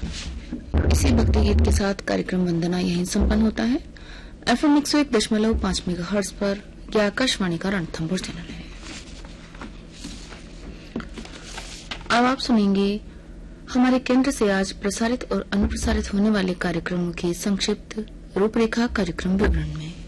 इसी भक्ति गीत के साथ कार्यक्रम वंदना यहीं संपन्न होता है। FM 101.5 मेगाहर्ट्ज पर यह आकाशवाणी का रणथंभौर चैनल है। अब आप सुनेंगे हमारे केंद्र से आज प्रसारित और अनुप्रसारित होने वाले कार्यक्रमों की संक्षिप्त रूपरेखा कार्यक्रम विवरण में।